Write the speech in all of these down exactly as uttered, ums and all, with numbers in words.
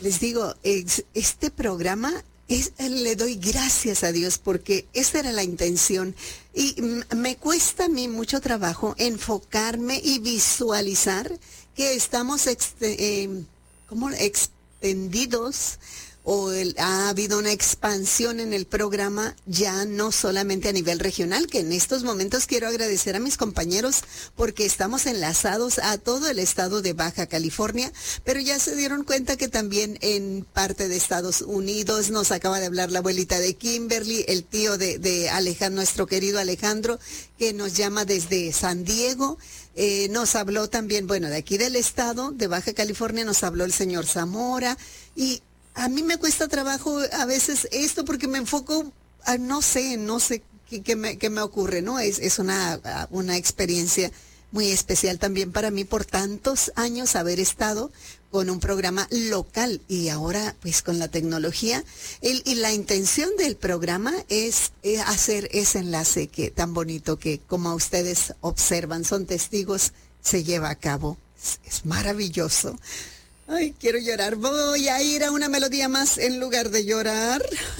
les digo, es- este programa es, le doy gracias a Dios porque esa era la intención. Y mm, me cuesta a mí mucho trabajo enfocarme y visualizar que estamos exte- eh, ¿cómo? extendidos o el- ha habido una expansión en el programa ya no solamente a nivel regional, que en estos momentos quiero agradecer a mis compañeros porque estamos enlazados a todo el estado de Baja California, pero ya se dieron cuenta que también en parte de Estados Unidos nos acaba de hablar la abuelita de Kimberly, el tío de, de Alejandro, nuestro querido Alejandro, que nos llama desde San Diego. Eh, nos habló también, bueno, de aquí del estado de Baja California nos habló el señor Zamora y a mí me cuesta trabajo a veces esto porque me enfoco, a, no sé, no sé qué, qué me, qué me ocurre, ¿no? Es, es una, una experiencia muy especial también para mí por tantos años haber estado con un programa local y ahora pues con la tecnología. El, y la intención del programa es eh, hacer ese enlace que tan bonito que como ustedes observan, son testigos, se lleva a cabo. Es, es maravilloso. Ay, quiero llorar. Voy a ir a una melodía más en lugar de llorar.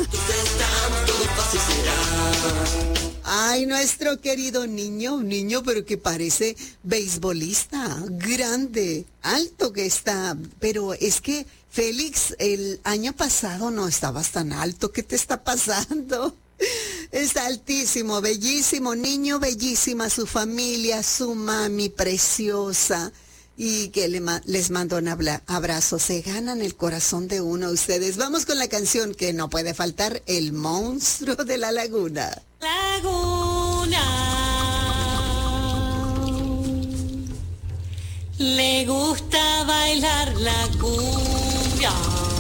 Ay, nuestro querido niño, un niño pero que parece beisbolista, grande, alto que está. Pero es que Félix, el año pasado no estabas tan alto. ¿Qué te está pasando? Está altísimo, bellísimo, niño, bellísima, su familia, su mami preciosa. Y que le ma- les mando un abla- abrazo. Se ganan el corazón de uno ustedes. Vamos con la canción que no puede faltar, El monstruo de la laguna. Laguna. Le gusta bailar la cumbia.